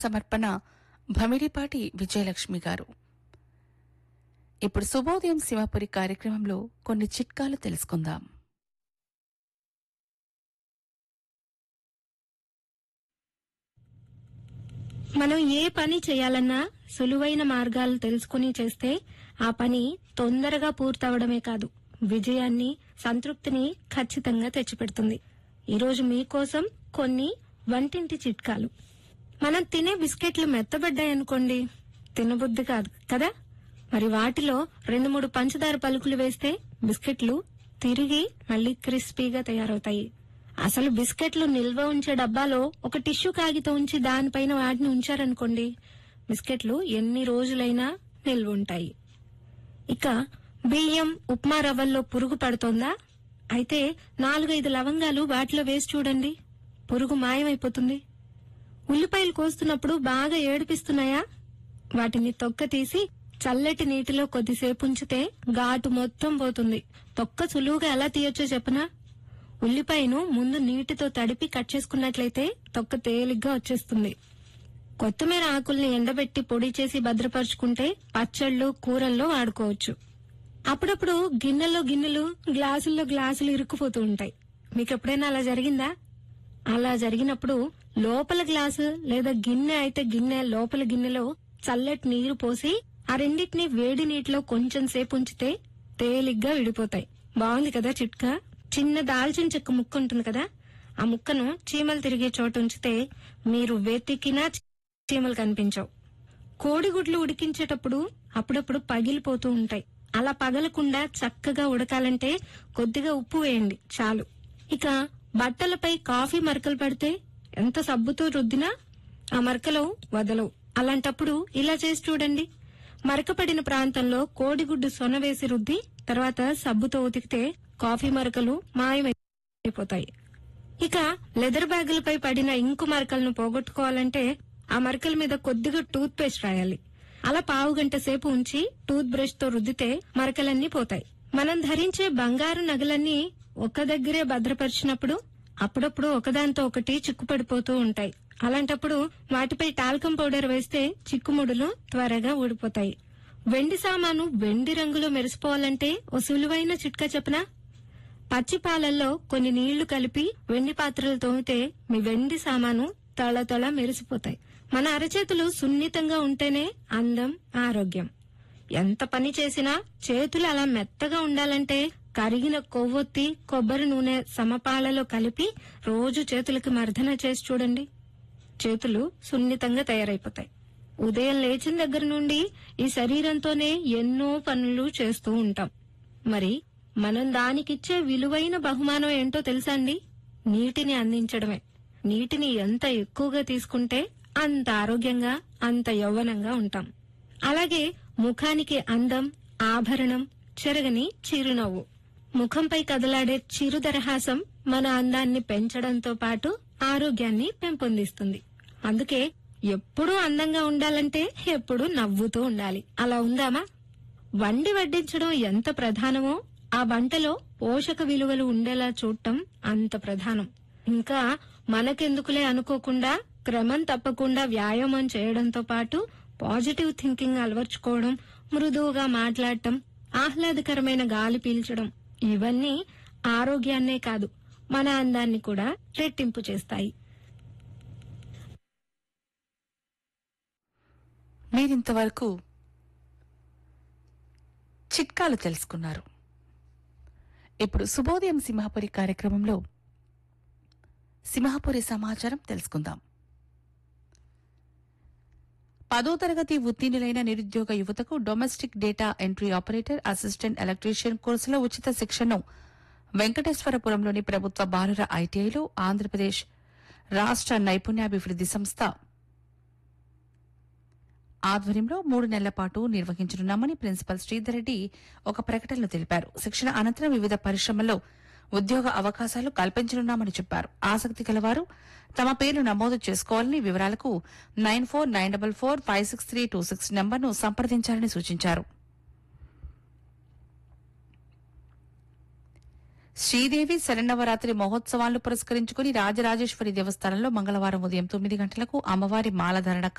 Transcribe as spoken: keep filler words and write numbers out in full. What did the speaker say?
సమర్పణ భమిడిపాటి విజయలక్ష్మి గారు. ఇప్పుడు శుభోదయం సింహపురి కార్యక్రమంలో కొన్ని చిట్కాలు తెలుసుకుందాం. మనం ఏ పని చేయాలన్నా సులువైన మార్గాలు తెలుసుకుని చేస్తే ఆ పని తొందరగా పూర్తవడమే కాదు, విజయాన్ని, సంతృప్తిని ఖచ్చితంగా తెచ్చిపెడుతుంది. ఈరోజు మీకోసం కొన్ని వంటింటి చిట్కాలు. మనం తినే బిస్కెట్లు మెత్తబడ్డాయనుకోండి, తినబుద్ధి కాదు కదా. మరి వాటిలో రెండు మూడు పంచదార పలుకులు వేస్తే బిస్కెట్లు తిరిగి మళ్లీ క్రిస్పీగా తయారవుతాయి. అసలు బిస్కెట్లు నిల్వ ఉంచే డబ్బాలో ఒక టిష్యూ కాగితం ఉంచి దానిపైన వాటిని ఉంచారనుకోండి, బిస్కెట్లు ఎన్ని రోజులైనా నిల్వ ఉంటాయి. ఇక బియ్యం, ఉప్మా రవ్వల్లో పురుగు పడుతోందా? అయితే నాలుగైదు లవంగాలు వాటిలో వేసి చూడండి, పురుగు మాయమైపోతుంది. ఉల్లిపాయలు కోస్తున్నప్పుడు బాగా ఏడిపిస్తున్నాయా? వాటిని తొక్క తీసి చల్లటి నీటిలో కొద్దిసేపు ఉంచితే ఘాటు మొత్తం పోతుంది. తొక్క సులువుగా ఎలా తీయొచ్చో చెప్పనా? ఉల్లిపాయను ముందు నీటితో తడిపి కట్ చేసుకున్నట్లయితే తొక్క తేలిగ్గా వచ్చేస్తుంది. కొత్తిమీర ఆకుల్ని ఎండబెట్టి పొడి చేసి భద్రపరుచుకుంటే పచ్చళ్ళు, కూరల్లో వాడుకోవచ్చు. అప్పుడప్పుడు గిన్నెల్లో గిన్నెలు, గ్లాసుల్లో గ్లాసులు ఇరుక్కుపోతూ ఉంటాయి. మీకు ఎప్పుడైనా అలా జరిగిందా? అలా జరిగినప్పుడు లోపల గ్లాసు లేదా గిన్నె అయితే గిన్నె లోపల గిన్నెలో చల్లటి నీరు పోసి ఆ రెండింటిని వేడి నీటిలో కొంచెం సేపు ఉంచితే తేలిగ్గా విడిపోతాయి. బాగుంది కదా చిట్కా? చిన్న దాల్చిన చెక్క ముక్క ఉంటుంది కదా, ఆ ముక్కను చీమలు తిరిగే చోట ఉంచితే మీరు వెతికినా చీమలు కనిపించవు. కోడిగుడ్లు ఉడికించేటప్పుడు అప్పుడప్పుడు పగిలిపోతూ ఉంటాయి. అలా పగలకుండా చక్కగా ఉడకాలంటే కొద్దిగా ఉప్పు వేయండి చాలు. ఇక బట్టలపై కాఫీ మరకలు పడితే ఎంత సబ్బుతో రుద్దినా ఆ మరకలు వదలవు. అలాంటప్పుడు ఇలా చేసి చూడండి. మరకపడిన ప్రాంతంలో కోడిగుడ్డు సొన వేసి రుద్ది తర్వాత సబ్బుతో ఉతికితే కాఫీ మరకలు మాయమైపోతాయి. ఇక లెదర్ బ్యాగులపై పడిన ఇంకు మరకలను పోగొట్టుకోవాలంటే ఆ మరకల మీద కొద్దిగా టూత్ పేస్ట్ రాయాలి. అలా పావు గంట సేపు ఉంచి టూత్ బ్రష్ తో రుద్దితే మరకలన్నీ పోతాయి. మనం ధరించే బంగారు నగలన్నీ ఒక్క దగ్గరే భద్రపరిచినప్పుడు అప్పుడప్పుడు ఒకదాంతో ఒకటి చిక్కుపడిపోతూ ఉంటాయి. అలాంటప్పుడు వాటిపై టాల్కం పౌడర్ వేస్తే చిక్కుముడులు త్వరగా ఊడిపోతాయి. వెండి సామాను వెండి రంగులో మెరిసిపోవాలంటే ఓ సులువైన చిట్కా చెప్పనా? పచ్చి పాలల్లో కొన్ని నీళ్లు కలిపి వెండి పాత్రలు తోమితే మీ వెండి సామాను తళతళ మెరిసిపోతాయి. మన అరచేతులు సున్నితంగా ఉంటేనే అందం, ఆరోగ్యం. ఎంత పని చేసినా చేతులు అలా మెత్తగా ఉండాలంటే కరిగిన కొవ్వొత్తి, కొబ్బరి నూనె సమపాలలో కలిపి రోజు చేతులకి మర్దన చేసి చూడండి, చేతులు సున్నితంగా తయారైపోతాయి. ఉదయం లేచిన దగ్గర నుండి ఈ శరీరంతోనే ఎన్నో పనులు చేస్తూ ఉంటాం. మరి మనం దానికిచ్చే విలువైన బహుమానం ఏంటో తెలుసా అండి? నీటిని అందించడమే. నీటిని ఎంత ఎక్కువగా తీసుకుంటే అంత ఆరోగ్యంగా, అంత యవ్వనంగా ఉంటాం. అలాగే ముఖానికి అందం, ఆభరణం, చెరగని చిరునవ్వు. ముఖంపై కదలాడే చిరుదరహాసం మన అందాన్ని పెంచడంతో పాటు ఆరోగ్యాన్ని పెంపొందిస్తుంది. అందుకే ఎప్పుడూ అందంగా ఉండాలంటే ఎప్పుడూ నవ్వుతూ ఉండాలి. అలా ఉందామా? వండి వడ్డించడం ఎంత ప్రధానమో ఆ వంటలో పోషక విలువలు ఉండేలా చూడటం అంత ప్రధానం. ఇంకా మనకెందుకులే అనుకోకుండా క్రమం తప్పకుండా వ్యాయామం చేయడంతో పాటు పాజిటివ్ థింకింగ్ అలవర్చుకోవడం, మృదువుగా మాట్లాడటం, ఆహ్లాదకరమైన గాలి పీల్చడం, ఇవన్నీ ఆరోగ్యాన్నే కాదు మన అందాన్ని కూడా రెట్టింపు చేస్తాయి. మీరింతవరకు చిట్కాలు తెలుసుకున్నారు. ఇప్పుడు శుభోదయం సింహపురి కార్యక్రమంలో సింహపురి సమాచారం తెలుసుకుందాం. పదో తరగతి ఉత్తీర్ణులైన నిరుద్యోగ యువతకు domestic data entry operator, assistant electrician కోర్సులో ఉచిత శిక్షణను వెంకటేశ్వరపురంలోని ప్రభుత్వ బాలుర ఐటీఐలో ఆంధ్రప్రదేశ్ రాష్ట్ర నైపుణ్యాభివృద్ది సంస్థ ఆధ్వర్యంలో మూడు నెలల పాటు నిర్వహించనున్నామని ప్రిన్సిపల్ శ్రీధర్ రెడ్డి ఒక ప్రకటనలో తెలిపారు. శిక్షణ అనంతరం వివిధ పరిశ్రమల్లో ఉద్యోగ అవకాశాలు కల్పించనున్నామని చెప్పారు. ఆసక్తి కలవారు తమ పేర్లు నమోదు చేసుకోవాలని, వివరాలకు nine four nine double four five six three two six నంబర్ను సంప్రదించాలని సూచించారు. శ్రీదేవి శరన్నవరాత్రి మహోత్సవాలను పురస్కరించుకుని రాజరాజేశ్వరి దేవస్థానంలో మంగళవారం ఉదయం తొమ్మిది గంటలకు అమ్మవారి మాలధారణ